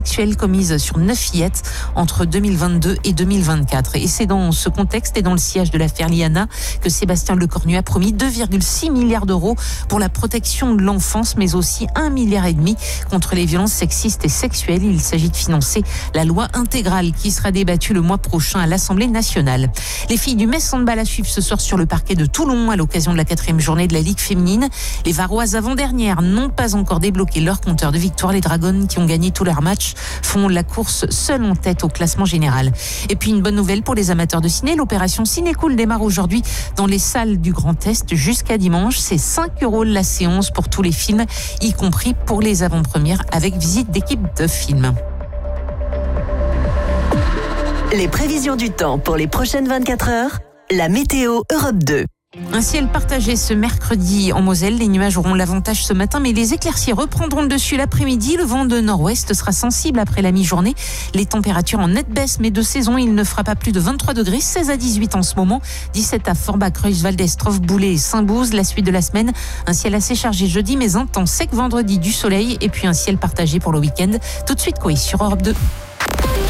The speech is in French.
sexuelles commises sur 9 fillettes entre 2022 et 2024. Et c'est dans ce contexte et dans le sillage de l'affaire Liana que Sébastien Lecornu a promis 2,6 milliards d'euros pour la protection de l'enfance, mais aussi 1,5 milliard contre les violences sexistes et sexuelles. Il s'agit de financer la loi intégrale qui sera débattue le mois prochain à l'Assemblée nationale. Les filles du Metz Handball à suivre ce soir sur le parquet de Toulon à l'occasion de la 4e journée de la Ligue féminine. Les Varoises avant-dernières n'ont pas encore débloqué leur compteur de victoire. Les Dragons, qui ont gagné tous leurs matchs, font la course seuls en tête au classement général. Et puis une bonne nouvelle pour les amateurs de ciné, l'opération Ciné Cool démarre aujourd'hui dans les salles du Grand Est jusqu'à dimanche. C'est 5 € la séance pour tous les films, y compris pour les avant-premières avec visite d'équipe de films. Les prévisions du temps pour les prochaines 24 heures, la météo Europe 2. Un ciel partagé ce mercredi en Moselle. Les nuages auront l'avantage ce matin, mais les éclaircies reprendront le dessus l'après-midi. Le vent de nord-ouest sera sensible après la mi-journée. Les températures en nette baisse, mais de saison, il ne fera pas plus de 23 degrés, 16 à 18 en ce moment, 17 à Forbach, Reuss, Valdestroff, Boulay et Saint-Bouze. La suite de la semaine, un ciel assez chargé jeudi, mais un temps sec vendredi, du soleil et puis un ciel partagé pour le week-end. Tout de suite, Coé sur Europe 2.